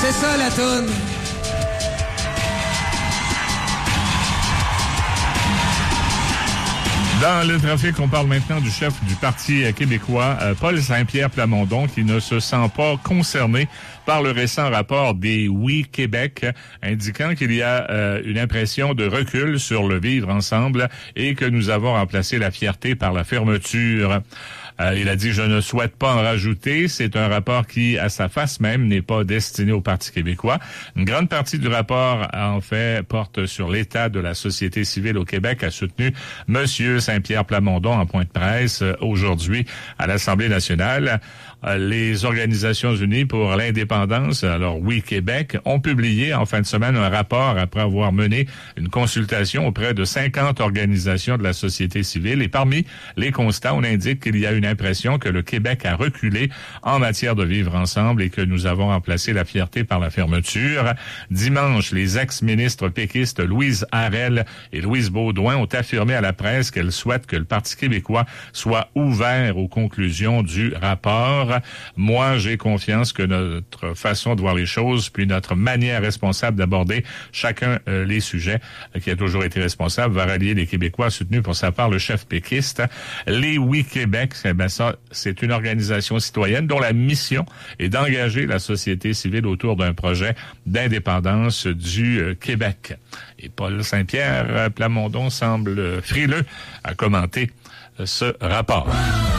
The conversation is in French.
C'est ça, la toune. Dans le trafic, on parle maintenant du chef du Parti québécois, Paul Saint-Pierre Plamondon, qui ne se sent pas concerné par le récent rapport des Oui Québec, indiquant qu'il y a une impression de recul sur le vivre ensemble et que nous avons remplacé la fierté par la fermeture. Il a dit « Je ne souhaite pas en rajouter. C'est un rapport qui, à sa face même, n'est pas destiné au Parti québécois. » Une grande partie du rapport, en fait, porte sur l'état de la société civile au Québec, a soutenu Monsieur Saint-Pierre Plamondon en point de presse aujourd'hui à l'Assemblée nationale. Les Organisations unies pour l'indépendance, alors Oui Québec, ont publié en fin de semaine un rapport après avoir mené une consultation auprès de 50 organisations de la société civile. Et parmi les constats, on indique qu'il y a une impression que le Québec a reculé en matière de vivre ensemble et que nous avons remplacé la fierté par la fermeture. Dimanche, les ex-ministres péquistes Louise Arel et Louise Beaudoin ont affirmé à la presse qu'elles souhaitent que le Parti québécois soit ouvert aux conclusions du rapport. Moi, j'ai confiance que notre façon de voir les choses, puis notre manière responsable d'aborder chacun les sujets, qui a toujours été responsable, va rallier les Québécois, soutenu pour sa part le chef péquiste. Les Oui Québec, ça, c'est une organisation citoyenne dont la mission est d'engager la société civile autour d'un projet d'indépendance du Québec. Et Paul Saint-Pierre Plamondon semble frileux à commenter ce rapport.